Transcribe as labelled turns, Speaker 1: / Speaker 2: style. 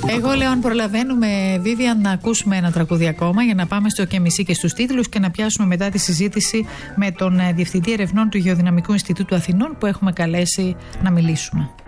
Speaker 1: Εγώ λέω, αν προλαβαίνουμε, Βίβιαν, να ακούσουμε ένα τραγούδι ακόμα για να πάμε στο και μισή και στους τίτλους και να πιάσουμε μετά τη συζήτηση με τον Διευθυντή Ερευνών του Γεωδυναμικού Ινστιτούτου Αθηνών που έχουμε καλέσει να μιλήσουμε.